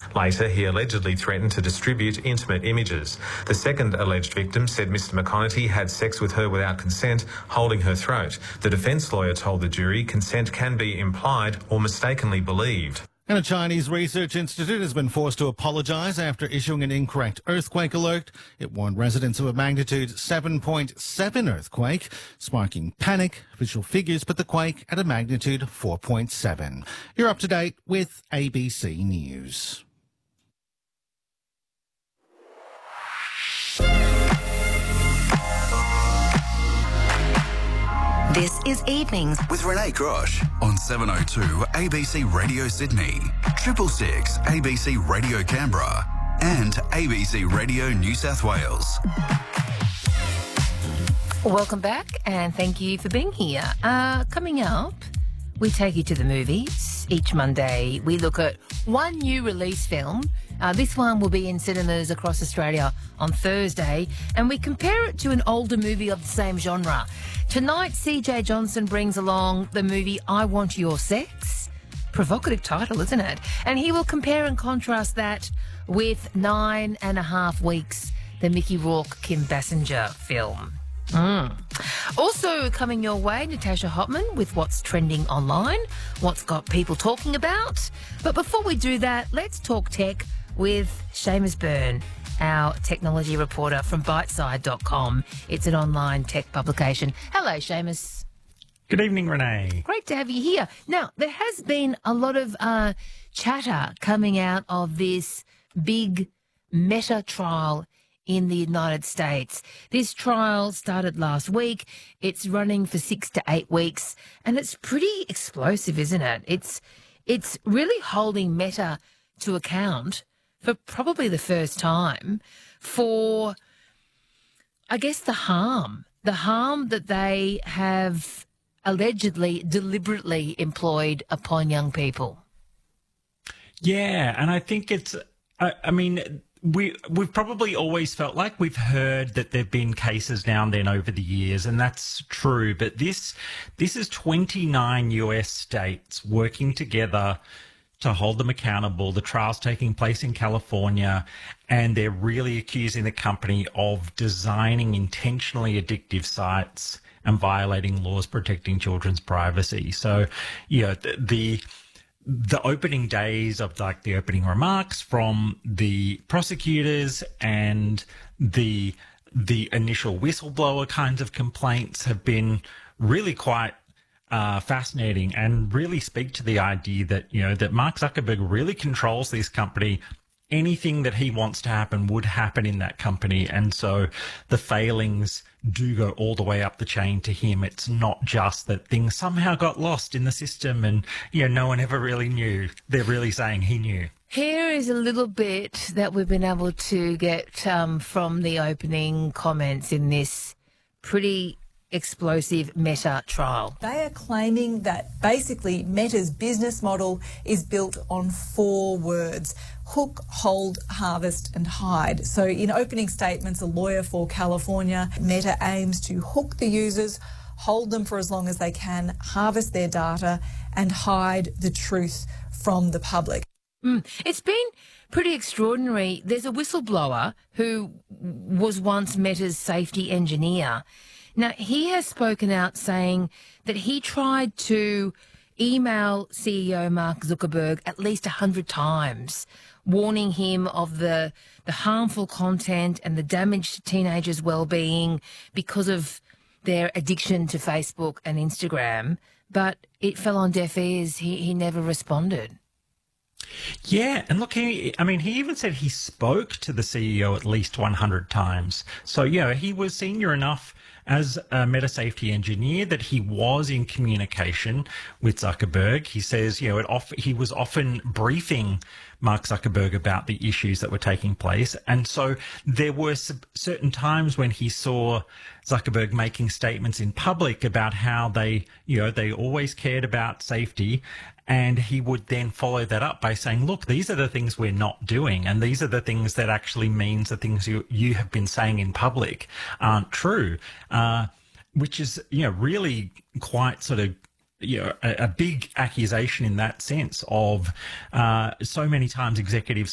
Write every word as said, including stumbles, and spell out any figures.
Later, he allegedly threatened to distribute intimate images. The second alleged victim said Mister McConaughey had sex with her without consent, holding her throat. The defence lawyer told the jury consent can be implied or mistakenly believed. And a Chinese research institute has been forced to apologise after issuing an incorrect earthquake alert. It warned residents of a magnitude seven point seven earthquake, sparking panic. Official figures put the quake at a magnitude four point seven. You're up to date with A B C News. This is Evenings with Renee Grosh on seven oh two A B C Radio Sydney, triple six A B C Radio Canberra, and A B C Radio New South Wales. Welcome back, and thank you for being here. Uh, coming up, we take you to the movies. Each Monday, we look at one new release film. Uh, this one will be in cinemas across Australia on Thursday, and we compare it to an older movie of the same genre. Tonight, C J Johnson brings along the movie I Want Your Sex. Provocative title, isn't it? And he will compare and contrast that with Nine and a Half Weeks, the Mickey Rourke, Kim Basinger film. Mm. Also coming your way, Natasha Hotman with what's trending online, what's got people talking about. But before we do that, let's talk tech with Seamus Byrne, our technology reporter from biteside dot com. It's an online tech publication. Hello, Seamus. Good evening, Renee. Great to have you here. Now, there has been a lot of uh, chatter coming out of this big Meta trial in the United States. This trial started last week. It's running for six to eight weeks, and it's pretty explosive, isn't it? It's it's really holding Meta to account for probably the first time for, I guess, the harm, the harm that they have allegedly deliberately employed upon young people. Yeah, and I think it's, I, I mean, we, we've probably always felt like we've heard that there have been cases now and then over the years, and that's true. But this, this is twenty-nine U S states working together to hold them accountable. The trial's taking place in California, and they're really accusing the company of designing intentionally addictive sites and violating laws protecting children's privacy. So, you know, the, the the opening days of like the opening remarks from the prosecutors and the the initial whistleblower kinds of complaints have been really quite uh, fascinating and really speak to the idea that, you know, that Mark Zuckerberg really controls this company. Anything that he wants to happen would happen in that company. And so the failings do go all the way up the chain to him. It's not just that things somehow got lost in the system and, you know, no one ever really knew. They're really saying he knew. Here is a little bit that we've been able to get um, from the opening comments in this pretty explosive Meta trial. They are claiming that basically Meta's business model is built on four words: hook, hold, harvest and hide. So in opening statements, a lawyer for California, Meta aims to hook the users, hold them for as long as they can, harvest their data and hide the truth from the public. Mm. It's been pretty extraordinary. There's a whistleblower who was once Meta's safety engineer. Now, he has spoken out saying that he tried to email C E O Mark Zuckerberg at least one hundred times, warning him of the, the harmful content and the damage to teenagers' well-being because of their addiction to Facebook and Instagram. But it fell on deaf ears. He, he never responded. Yeah, and look, he, I mean, he even said he spoke to the C E O at least one hundred times. So, yeah, he was senior enough as a Meta safety engineer that he was in communication with Zuckerberg. He says, you know, it off, he was often briefing Mark Zuckerberg about the issues that were taking place. And so there were certain times when he saw Zuckerberg making statements in public about how they, you know, they always cared about safety. And he would then follow that up by saying, look, these are the things we're not doing. And these are the things that actually means the things you, you have been saying in public aren't true, uh, which is, you know, really quite sort of, you know, a, a big accusation in that sense of uh, so many times executives